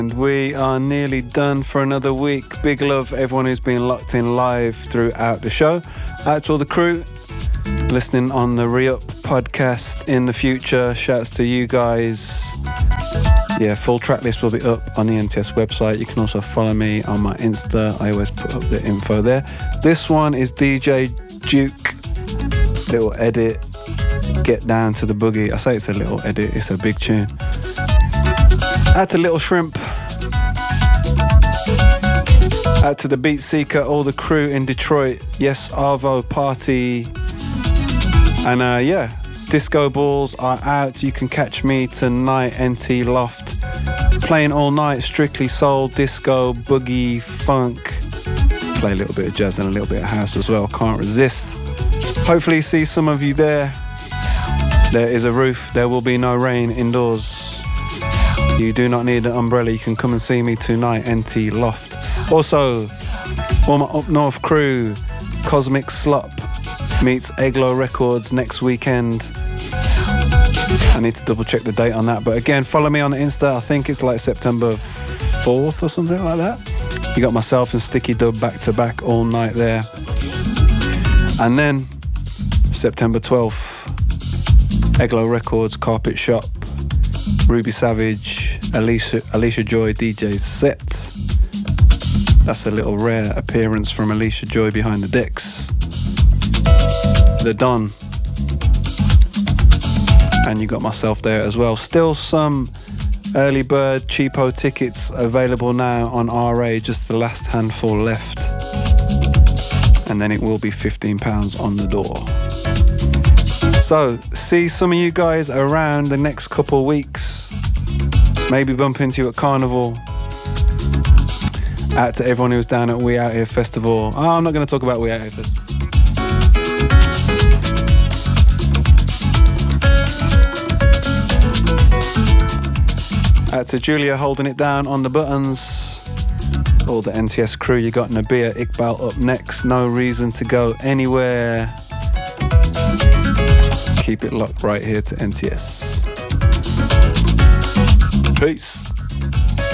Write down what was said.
And we are nearly done for another week. Big love everyone who's been locked in live throughout the show. Out to all the crew listening on the Re-Up podcast in the future. Shouts to you guys. Yeah, full track list will be up on the NTS website. You can also follow me on my Insta. I always put up the info there. This one is DJ Duke. Little edit. Get down to the boogie. I say it's a little edit. It's a big tune. Out to Little Shrimp. Out to the Beat Seeker, all the crew in Detroit. Yes, Arvo Party. And yeah, disco balls are out. You can catch me tonight, NT Loft. Playing all night, strictly soul, disco, boogie, funk. Play a little bit of jazz and a little bit of house as well. Can't resist. Hopefully see some of you there. There is a roof. There will be no rain indoors. You do not need an umbrella. You can come and see me tonight, NT Loft. Also, all my Up North crew, Cosmic Slop meets Eglo Records next weekend. I need to double check the date on that. But again, follow me on the Insta. I think it's like September 4th or something like that. You got myself and Sticky Dub back to back all night there. And then September 12th, Eglo Records, Carpet Shop, Ruby Savage, Alicia Joy DJ set. That's a little rare appearance from Alicia Joy behind the decks. The Don. And you got myself there as well. Still some early bird cheapo tickets available now on RA, just the last handful left. And then it will be £15 on the door. So, see some of you guys around the next couple weeks. Maybe bump into you at Carnival. Out to everyone who's down at We Out Here Festival. Oh, I'm not going to talk about We Out Here Festival. Out to Julia holding it down on the buttons. All the NTS crew. You got Nabia Iqbal up next. No reason to go anywhere. Keep it locked right here to NTS. Peace.